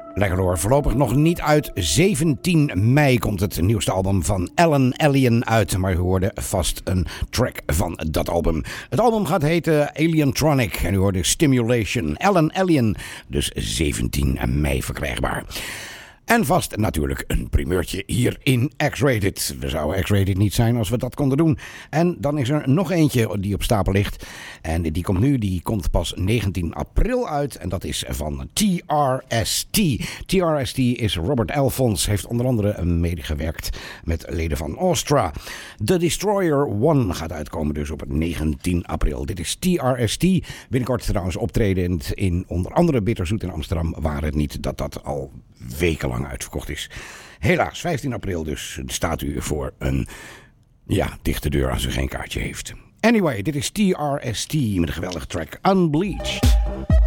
Lekker hoor, voorlopig nog niet uit. 17 mei komt het nieuwste album van Alan Alien uit. Maar u hoorde vast een track van dat album. Het album gaat heten Alientronic en u hoorde Stimulation. Alan Alien, dus 17 mei verkrijgbaar. En vast natuurlijk een primeurtje hier in X-Rated. We zouden X-Rated niet zijn als we dat konden doen. En dan is er nog eentje die op stapel ligt. En die komt pas 19 april uit. En dat is van TRST. TRST is Robert Alphons. Heeft onder andere medegewerkt met leden van Austra. The Destroyer 1 gaat uitkomen dus op 19 april. Dit is TRST. Binnenkort trouwens optreden in onder andere Bitterzoet in Amsterdam. Waar het niet dat al wekenlang uitverkocht is. Helaas, 15 april dus staat u voor een dichte deur als u geen kaartje heeft. Anyway, dit is TRST met een geweldige track Unbleached.